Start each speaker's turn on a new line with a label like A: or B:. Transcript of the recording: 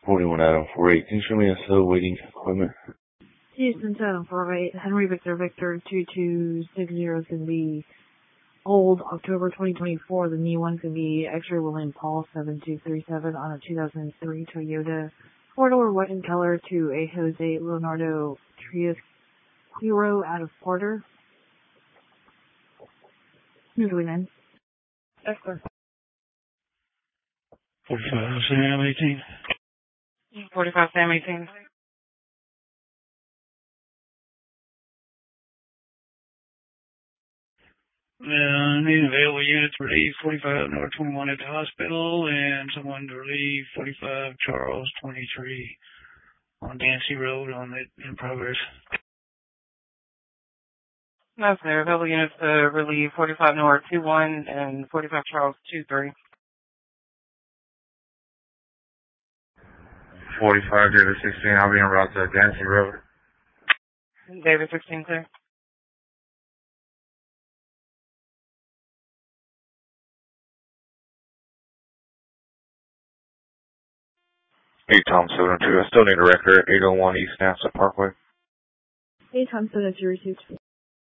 A: 41 Adam 48. Can you show me a slow waiting equipment?
B: Houston 748, Henry Victor Victor 2260 is going to be old October 2024. The new one's going to be X-ray William Paul 7237 on a 2003 Toyota 4-door white in color to a Jose Leonardo Trias Hero out of Porter. Usually then. That's clear.
C: 45 Sam 18.
B: 45 Sam 18.
C: Need available units to relieve 45 North 21 at the hospital and someone to relieve 45 Charles 23 on Dancy Road on it in progress.
B: No, sir. Available units to relieve 45 North 21 and 45 Charles 23.
A: 45 David 16. I'll be en route to Dancy Road.
B: David 16, sir.
A: Hey, Tom 72. I still need a record at 801 East NASA Parkway.
B: Hey, Tom 72 received.